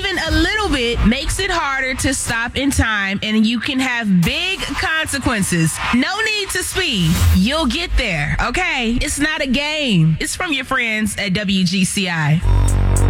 even a little bit makes it harder to stop in time, and you can have big consequences. No need to speed. You'll get there, okay? It's not a game. It's from your friends at WGCI.